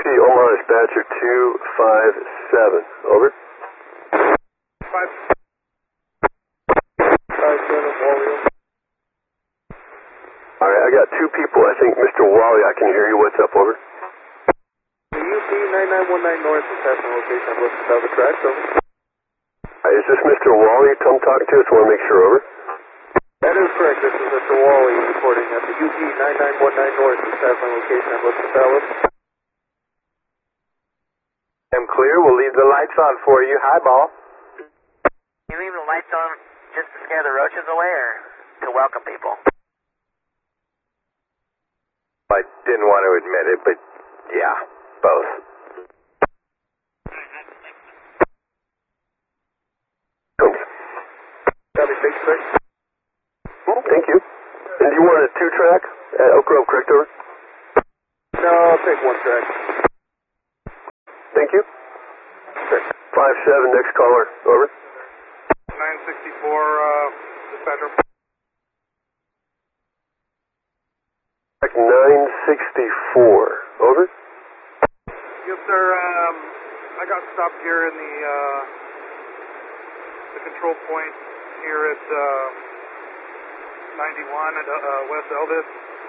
UP Omaha Dispatcher 257. Over. 557 Wally. Alright, I got two people. I think Mr. Wally, I can hear you. What's up? Over. The UP 9919 North is passing location. I'm looking south of the tracks. Over. Is this Mr. Wally I'm talking to? I just want to make sure. Over. That is correct. This is Mr. Wally reporting at the UP 9919 North is passing location. I'm looking south. I'm clear. We'll leave the lights on for you. Highball. You leave the lights on just to scare the roaches away or to welcome people? I didn't want to admit it, but yeah, both. Copy, big six. Thank you. And do you want a 2-track at Oak Grove, correct? Over. No, I'll take 1 track. Thank you. 57, next caller. Over. 964, dispatcher. 964. Over. Yes, sir. I got stopped here in the control point here at 91 at West Elvis.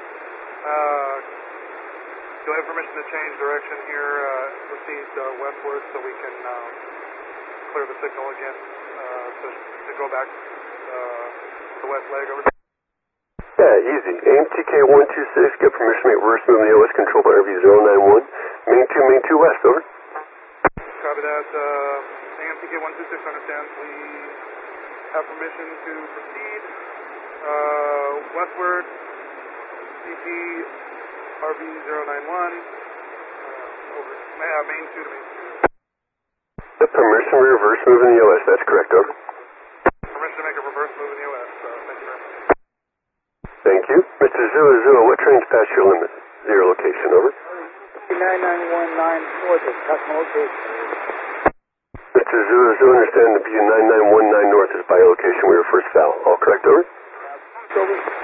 Do I have permission to change direction here, proceed westward so we can clear the signal again to go back the west leg over? Yeah, easy. AMTK 126, get permission to make reverse move in the OS control by RV 091. Main 2 west, over. Copy that. AMTK 126 understands we have permission to proceed westward, CP RV 091, over main 2 to main 2. The permission to reverse move in the OS, that's correct, over. Permission to make a reverse move in the OS, thank you very much. Thank you. Mr. Zulu, what train's past your limit? Zero location, over. 9919 North is passing location. Mr. Zulu, understand the view 9919 North is by location. We were first foul. All correct, over? Over.